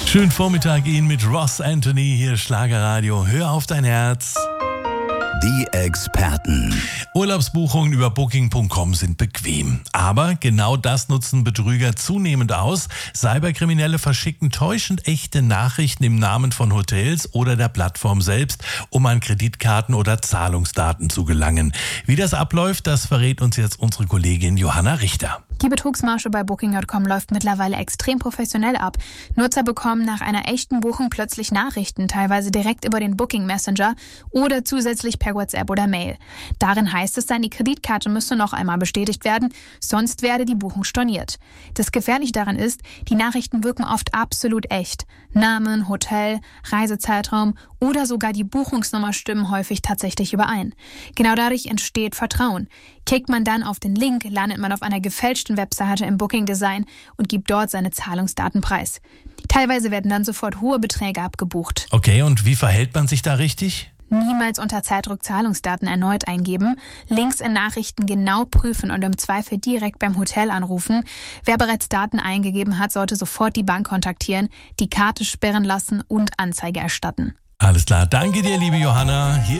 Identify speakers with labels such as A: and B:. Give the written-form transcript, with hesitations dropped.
A: Schönen Vormittag Ihnen mit Ross Anthony, hier Schlagerradio. Hör auf dein Herz.
B: Die Experten.
A: Urlaubsbuchungen über Booking.com sind bequem. Aber genau das nutzen Betrüger zunehmend aus. Cyberkriminelle verschicken täuschend echte Nachrichten im Namen von Hotels oder der Plattform selbst, um an Kreditkarten oder Zahlungsdaten zu gelangen. Wie das abläuft, das verrät uns jetzt unsere Kollegin Johanna Richter.
C: Die Betrugsmasche bei Booking.com läuft mittlerweile extrem professionell ab. Nutzer bekommen nach einer echten Buchung plötzlich Nachrichten, teilweise direkt über den Booking Messenger oder zusätzlich per WhatsApp oder Mail. Darin heißt es dann, die Kreditkarte müsste noch einmal bestätigt werden, sonst werde die Buchung storniert. Das Gefährliche daran ist, die Nachrichten wirken oft absolut echt. Namen, Hotel, Reisezeitraum oder sogar die Buchungsnummer stimmen häufig tatsächlich überein. Genau dadurch entsteht Vertrauen. Klickt man dann auf den Link, landet man auf einer gefälschten Webseite im Booking-Design und gibt dort seine Zahlungsdaten preis. Teilweise werden dann sofort hohe Beträge abgebucht.
A: Okay, und wie verhält man sich da richtig?
C: Niemals unter Zeitdruck Zahlungsdaten erneut eingeben, Links in Nachrichten genau prüfen und im Zweifel direkt beim Hotel anrufen. Wer bereits Daten eingegeben hat, sollte sofort die Bank kontaktieren, die Karte sperren lassen und Anzeige erstatten.
A: Alles klar, danke dir, liebe Johanna. Hier